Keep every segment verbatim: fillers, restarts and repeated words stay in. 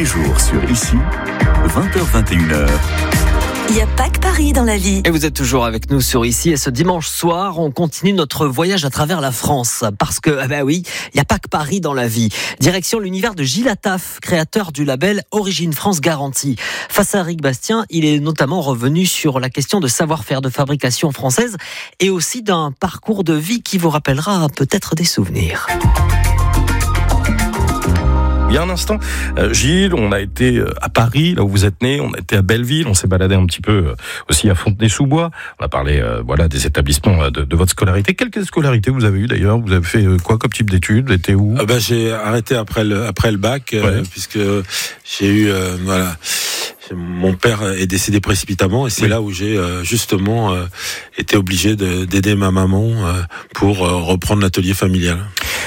jours sur Ici, vingt heures vingt et une heures. Il n'y a pas que Paris dans la vie. Et vous êtes toujours avec nous sur Ici. Et ce dimanche soir, on continue notre voyage à travers la France. Parce que, bah oui, il n'y a pas que Paris dans la vie. Direction l'univers de Gilles Attaf, créateur du label Origine France Garantie. Face à Rick Bastien, il est notamment revenu sur la question de savoir-faire de fabrication française et aussi d'un parcours de vie qui vous rappellera peut-être des souvenirs. Il y a un instant, euh, Gilles, on a été euh, à Paris, là où vous êtes né, on a été à Belleville, on s'est baladé un petit peu euh, aussi à Fontenay-sous-Bois. On a parlé euh, voilà, des établissements euh, de, de votre scolarité. Quelle scolarité vous avez eu d'ailleurs ? Vous avez fait euh, quoi comme type d'études ? Vous étiez où ? ah ben, J'ai arrêté après le, après le bac, euh, ouais. puisque j'ai eu... Euh, voilà. Mon père est décédé précipitamment et c'est oui. là où j'ai euh, justement euh, été obligé de, d'aider ma maman euh, pour euh, reprendre l'atelier familial.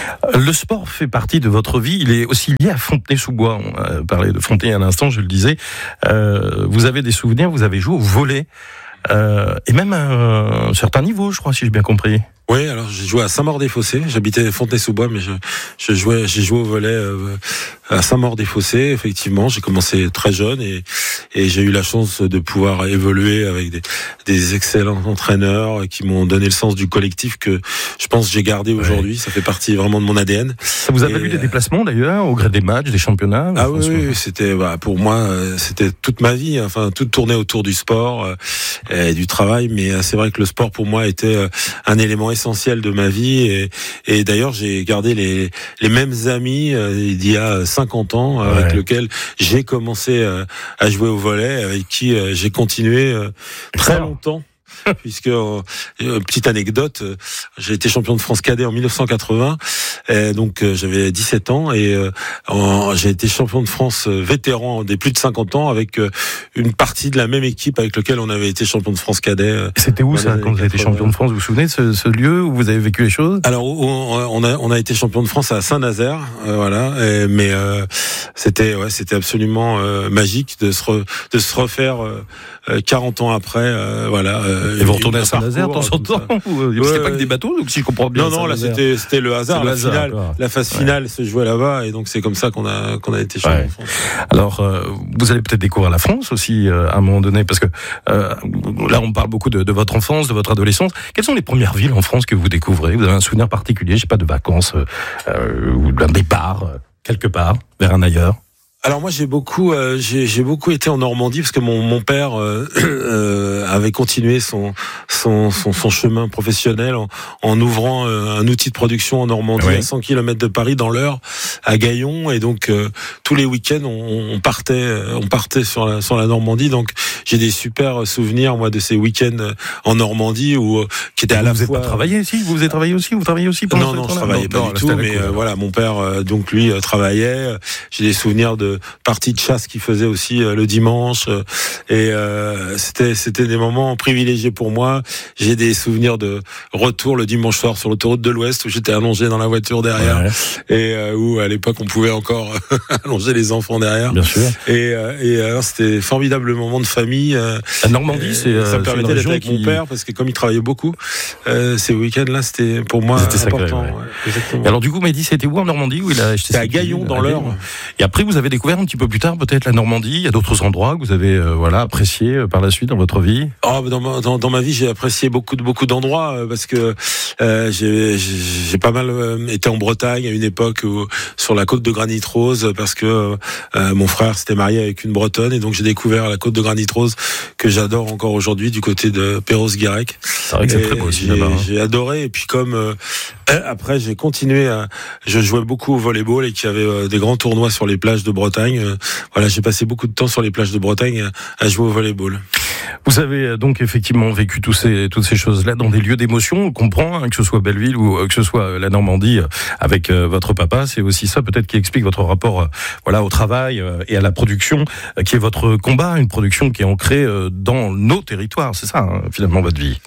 Le sport fait partie de votre vie, il est aussi lié à Fontenay-sous-Bois. On a parlé de Fontenay à l'instant, je le disais. Euh, vous avez des souvenirs, vous avez joué au volley, euh, et même à un certain niveau, je crois, si j'ai bien compris. Oui, alors j'ai joué à Saint-Maur-des-Fossés. J'habitais Fontenay-sous-Bois, mais je, je jouais, j'ai joué au volley euh, à Saint-Maur-des-Fossés. Effectivement, j'ai commencé très jeune et, et j'ai eu la chance de pouvoir évoluer avec des, des excellents entraîneurs qui m'ont donné le sens du collectif que je pense que j'ai gardé aujourd'hui. Ouais. Ça fait partie vraiment de mon A D N. Ça vous a valu des déplacements d'ailleurs, au gré des matchs, des championnats ? Ah oui, oui, c'était bah, pour moi, c'était toute ma vie. Enfin, tout tournait autour du sport euh, et du travail. Mais c'est vrai que le sport pour moi était un élément essentiel de ma vie et, et d'ailleurs j'ai gardé les, les mêmes amis euh, il y a cinquante ans ouais. avec lesquels j'ai commencé euh, à jouer au volley, avec qui euh, j'ai continué euh, très longtemps. Puisque euh, petite anecdote, euh, j'ai été champion de France cadet en dix-neuf cent quatre-vingts, et donc euh, j'avais dix-sept ans et euh, en, j'ai été champion de France euh, vétéran des plus de cinquante ans avec euh, une partie de la même équipe avec laquelle on avait été champion de France cadet. Euh, C'était où ça quand vous avez été champion de France ? Vous vous souvenez de ce, ce lieu où vous avez vécu les choses ? Alors on, on a on a été champion de France à Saint-Nazaire, euh, voilà, et, mais euh, c'était ouais c'était absolument euh, magique de se re, de se refaire euh, quarante ans après, euh, voilà. Euh, Et vous retournez à Saint-Nazaire de temps en temps ? C'était ouais, pas que des bateaux, donc si je comprends bien. Non, non, là c'était, c'était le hasard. La, hasard, finale, la phase finale ouais. se jouait là-bas, et donc c'est comme ça qu'on a, qu'on a été champion. Ouais. Alors, euh, vous allez peut-être découvrir la France aussi euh, à un moment donné, parce que euh, là on parle beaucoup de, de votre enfance, de votre adolescence. Quelles sont les premières villes en France que vous découvrez ? Vous avez un souvenir particulier, je sais pas, de vacances euh, ou d'un départ euh, quelque part vers un ailleurs ? Alors moi j'ai beaucoup euh, j'ai, j'ai beaucoup été en Normandie parce que mon mon père euh, euh, avait continué son son son, son chemin professionnel en, en ouvrant euh, un outil de production en Normandie oui. à cent kilomètres de Paris dans l'Eure à Gaillon, et donc euh, tous les week-ends on, on partait on partait sur la sur la Normandie, donc j'ai des super souvenirs moi de ces week-ends en Normandie où euh, qui étaient à la vous fois. Vous n'avez pas travaillé ici ? Vous avez travaillé aussi ? Vous travaillez aussi pendant Non non, je travaillais non, pas non, du tout, mais euh, voilà, mon père euh, donc lui euh, travaillait. J'ai des souvenirs de parties de chasse qu'il faisait aussi euh, le dimanche, euh, et euh, c'était c'était des moments privilégiés pour moi. J'ai des souvenirs de retour le dimanche soir sur l'autoroute de l'Ouest où j'étais allongé dans la voiture derrière, ouais. et euh, où à l'époque on pouvait encore allonger les enfants derrière. Bien sûr. Et, euh, et alors c'était formidable moment de famille. Euh, la Normandie, c'est euh, ça me permettait d'être avec qui... mon père parce que comme il travaillait beaucoup, euh, ces week-ends-là c'était pour moi c'était important. Sacré, ouais. Ouais, et alors du coup, vous m'avez dit c'était où en Normandie où il a C'était à Gaillon dans l'Eure. Et après vous avez découvert un petit peu plus tard peut-être la Normandie. Il y a d'autres endroits que vous avez euh, voilà apprécié euh, par la suite dans votre vie. Oh, dans ma, dans, dans ma vie, j'ai apprécié beaucoup de beaucoup d'endroits euh, parce que euh, j'ai, j'ai j'ai pas mal euh, été en Bretagne à une époque où, sur la côte de Granit Rose, parce que euh, mon frère s'était marié avec une Bretonne, et donc j'ai découvert la côte de Granit Rose que j'adore encore aujourd'hui du côté de Perros-Guirec. C'est vrai que c'est très beau aussi j'ai, là-bas. Hein. J'ai adoré, et puis comme euh, après j'ai continué à, je jouais beaucoup au volleyball et qu'il y avait euh, des grands tournois sur les plages de Bretagne. Euh, voilà, j'ai passé beaucoup de temps sur les plages de Bretagne à, à jouer au volleyball. Vous avez donc effectivement vécu tous ces, toutes ces choses-là dans des lieux d'émotion. On comprend hein, que ce soit Belleville ou que ce soit la Normandie avec euh, votre papa. C'est aussi ça peut-être qui explique votre rapport euh, voilà, au travail euh, et à la production, euh, qui est votre combat, une production qui est ancrée euh, dans nos territoires. C'est ça hein, finalement votre vie.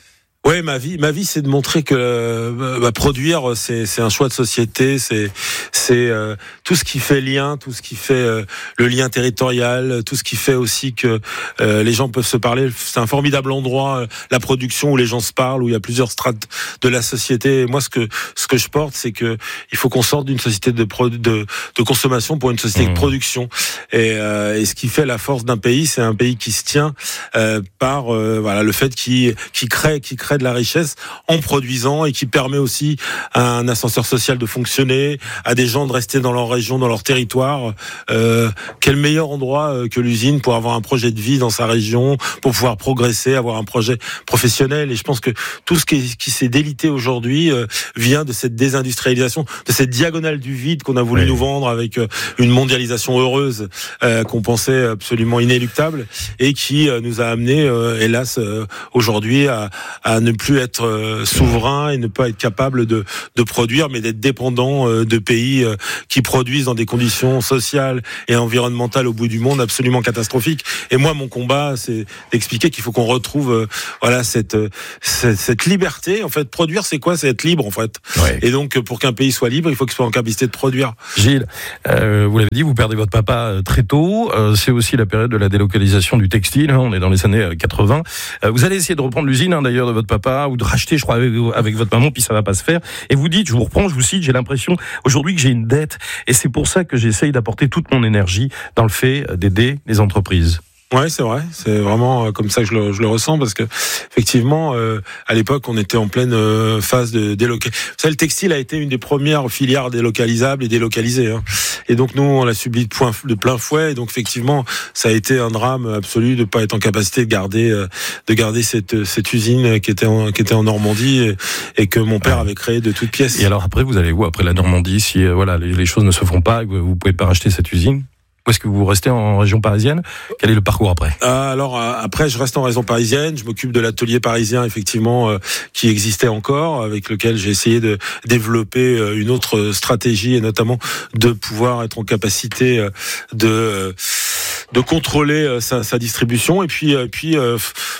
Ouais, ma vie, ma vie, c'est de montrer que euh, bah, produire, c'est, c'est un choix de société, c'est, c'est euh, tout ce qui fait lien, tout ce qui fait euh, le lien territorial, tout ce qui fait aussi que euh, les gens peuvent se parler. C'est un formidable endroit, euh, la production où les gens se parlent, où il y a plusieurs strates de la société. Et moi, ce que ce que je porte, c'est que il faut qu'on sorte d'une société de pro, de, de consommation pour une société mmh. de production. Et, euh, et ce qui fait la force d'un pays, c'est un pays qui se tient euh, par euh, voilà le fait qu'il qu'il crée, qu'il crée de la richesse en produisant et qui permet aussi à un ascenseur social de fonctionner, à des gens de rester dans leur région, dans leur territoire. Euh, quel meilleur endroit que l'usine pour avoir un projet de vie dans sa région, pour pouvoir progresser, avoir un projet professionnel. Et je pense que tout ce qui, qui s'est délité aujourd'hui euh, vient de cette désindustrialisation, de cette diagonale du vide qu'on a voulu oui. nous vendre avec euh, une mondialisation heureuse euh, qu'on pensait absolument inéluctable et qui euh, nous a amené, euh, hélas, euh, aujourd'hui à, à ne plus être euh, souverain et ne pas être capable de, de produire, mais d'être dépendant euh, de pays euh, qui produisent dans des conditions sociales et environnementales au bout du monde absolument catastrophiques. Et moi, mon combat, c'est d'expliquer qu'il faut qu'on retrouve euh, voilà cette, cette cette liberté. En fait, produire, c'est quoi ? C'est être libre, en fait. Ouais. Et donc, pour qu'un pays soit libre, il faut qu'il soit en capacité de produire. Gilles, euh, vous l'avez dit, vous perdez votre papa très tôt. Euh, c'est aussi la période de la délocalisation du textile. Hein, on est dans les années quatre-vingts. Euh, vous allez essayer de reprendre l'usine, hein, d'ailleurs, de votre papa, ou de racheter, je crois, avec, avec votre maman, puis ça va pas se faire. Et vous dites, je vous reprends, je vous cite, j'ai l'impression aujourd'hui que j'ai une dette. Et c'est pour ça que j'essaye d'apporter toute mon énergie dans le fait d'aider les entreprises. Ouais, c'est vrai. C'est vraiment comme ça que je le, je le ressens parce que effectivement, euh, à l'époque, on était en pleine euh, phase de délocalisation. Vous savez, le textile a été une des premières filières délocalisables et délocalisées. Hein. Et donc nous, on l'a subi de, point, de plein fouet. Et donc effectivement, ça a été un drame absolu de pas être en capacité de garder, euh, de garder cette, cette usine qui était en, qui était en Normandie et, et que mon père avait créée de toutes pièces. Et alors après, vous allez où après la Normandie si euh, voilà les, les choses ne se font pas, et que vous pouvez pas racheter cette usine? Ou est-ce que vous restez en région parisienne ? Quel est le parcours après ? euh, Alors euh, après, je reste en région parisienne. Je m'occupe de l'atelier parisien, effectivement, euh, qui existait encore, avec lequel j'ai essayé de développer euh, une autre stratégie et notamment de pouvoir être en capacité euh, de euh, de contrôler euh, sa, sa distribution. Et puis, euh, puis euh,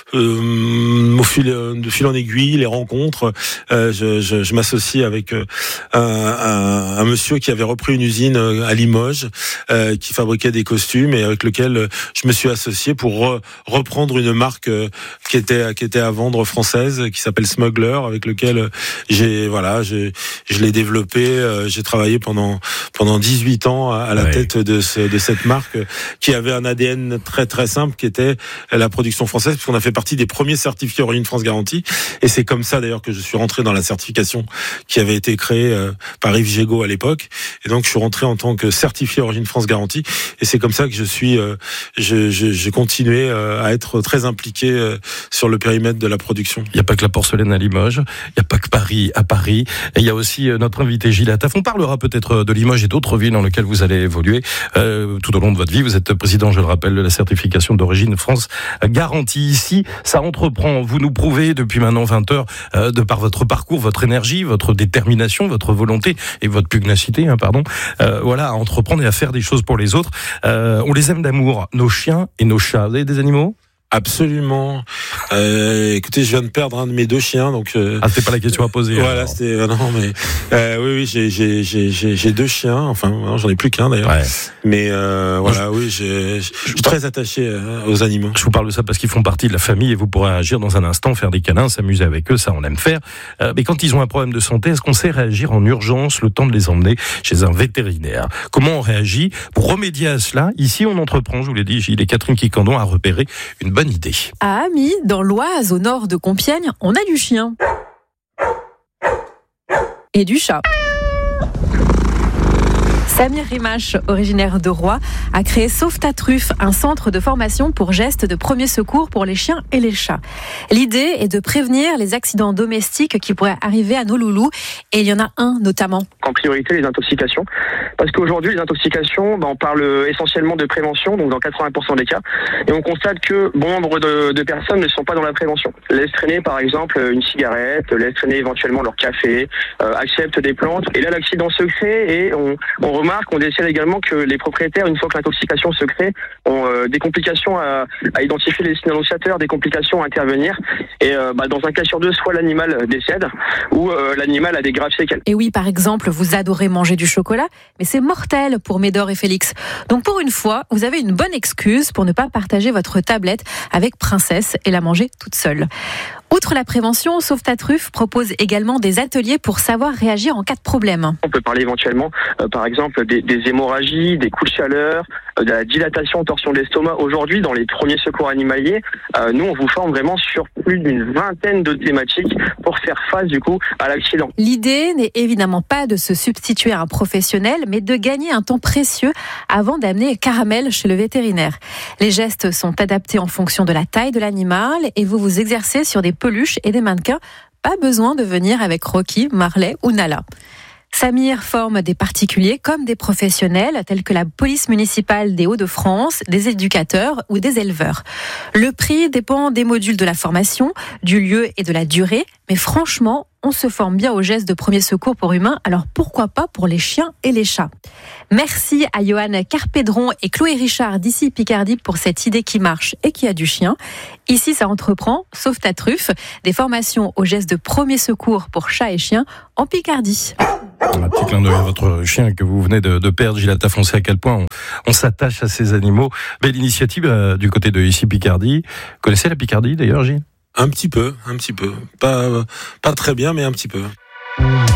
euh, au fil de fil en aiguille, les rencontres, euh, je, je, je m'associe avec euh, un, un, un monsieur qui avait repris une usine à Limoges, euh, qui fabriquait des costumes et avec lequel je me suis associé pour re- reprendre une marque qui était qui était à vendre française qui s'appelle Smuggler, avec lequel j'ai voilà j'ai je l'ai développé, j'ai travaillé pendant pendant dix-huit ans à, à la ouais. tête de ce, de cette marque qui avait un A D N très très simple qui était la production française, puisqu'on a fait partie des premiers certifiés Origine France Garantie, et c'est comme ça d'ailleurs que je suis rentré dans la certification qui avait été créée par Yves Gégaud à l'époque, et donc je suis rentré en tant que certifié Origine France Garantie. Et c'est comme ça que je suis, euh, je, je, j'ai continué euh, à être très impliqué euh, sur le périmètre de la production. Il n'y a pas que la porcelaine à Limoges, il n'y a pas que Paris à Paris, et il y a aussi euh, notre invité Gilles Attaf. On parlera peut-être de Limoges et d'autres villes dans lesquelles vous allez évoluer euh, tout au long de votre vie. Vous êtes président, je le rappelle, de la certification d'Origine France Garantie. Ici, ça entreprend. Vous nous prouvez depuis maintenant vingt heures, euh, de par votre parcours, votre énergie, votre détermination, votre volonté et votre pugnacité, hein, pardon, euh, voilà, à entreprendre et à faire des choses pour les autres. Euh, on les aime d'amour, nos chiens et nos chats. Vous avez des animaux ? Absolument. Euh, écoutez, je viens de perdre un de mes deux chiens, donc. Euh, ah, c'était pas la question à poser. Voilà, alors. c'était euh, non, mais euh, oui, oui, j'ai j'ai j'ai j'ai j'ai deux chiens. Enfin, non, j'en ai plus qu'un d'ailleurs. Ouais. Mais euh, voilà, je, oui, j'ai, je suis très attaché euh, aux animaux. Je vous parle de ça parce qu'ils font partie de la famille et vous pourrez agir dans un instant, faire des câlins, s'amuser avec eux, ça on aime faire. Euh, mais quand ils ont un problème de santé, est-ce qu'on sait réagir en urgence, le temps de les emmener chez un vétérinaire ? Comment on réagit pour remédier à cela ? Ici, on entreprend. Je vous l'ai dit, Gilles et Catherine Quiquendon a repéré une bonne idée. À Amy, dans l'Oise, au nord de Compiègne, on a du chien. Et du chat. Samir Rimache, originaire de Roye, a créé Sauve ta truffe, un centre de formation pour gestes de premier secours pour les chiens et les chats. L'idée est de prévenir les accidents domestiques qui pourraient arriver à nos loulous, et il y en a un notamment. En priorité, les intoxications, parce qu'aujourd'hui, les intoxications, ben, on parle essentiellement de prévention, donc dans quatre-vingts pour cent des cas, et on constate que bon nombre de, de personnes ne sont pas dans la prévention. Laissent traîner, par exemple, une cigarette, laissent traîner éventuellement leur café, euh, acceptent des plantes, et là, l'accident se crée et on, on remarque, on décèle également que les propriétaires, une fois que l'intoxication se crée, ont euh, des complications à, à identifier les signes annonciateurs, des complications à intervenir. Et euh, bah, dans un cas sur deux, soit l'animal décède, ou euh, l'animal a des graves séquelles. Et oui, par exemple, vous adorez manger du chocolat, mais c'est mortel pour Médor et Félix. Donc pour une fois, vous avez une bonne excuse pour ne pas partager votre tablette avec Princesse et la manger toute seule. Outre la prévention, Sauve-ta-Truffe propose également des ateliers pour savoir réagir en cas de problème. On peut parler éventuellement, euh, par exemple, des, des hémorragies, des coups de chaleur, euh, de la dilatation, torsion de l'estomac. Aujourd'hui, dans les premiers secours animaliers, euh, nous, on vous forme vraiment sur plus d'une vingtaine de thématiques pour faire face, du coup, à l'accident. L'idée n'est évidemment pas de se substituer à un professionnel, mais de gagner un temps précieux avant d'amener Caramel chez le vétérinaire. Les gestes sont adaptés en fonction de la taille de l'animal et vous vous exercez sur des peluches et des mannequins. Pas besoin de venir avec Rocky, Marley ou Nala. Samir forme des particuliers comme des professionnels tels que la police municipale des Hauts-de-France, des éducateurs ou des éleveurs. Le prix dépend des modules de la formation, du lieu et de la durée, mais franchement, on se forme bien aux gestes de premier secours pour humains, alors pourquoi pas pour les chiens et les chats. Merci à Johan Carpédron et Chloé Richard d'ici Picardie pour cette idée qui marche et qui a du chien. Ici, ça entreprend Sauve-ta-Truffe, des formations aux gestes de premier secours pour chats et chiens en Picardie. Un petit clin d'œil à votre chien que vous venez de, de perdre, Gilles-Attaf. On sait à quel point on, on s'attache à ces animaux. Belle initiative euh, du côté de ici Picardie. Vous connaissez la Picardie d'ailleurs, Gilles ? Un petit peu, un petit peu. Pas, pas très bien, mais un petit peu.